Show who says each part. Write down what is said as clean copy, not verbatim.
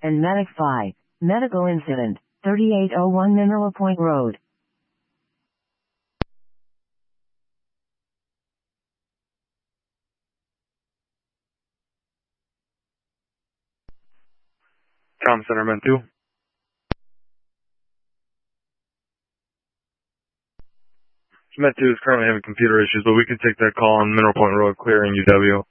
Speaker 1: and Medic 5. Medical incident, 3801 Mineral Point Road.
Speaker 2: Comm Center, Med 2. Med 2 is currently having computer issues, but we can take that call on Mineral Point Road, clearing UW.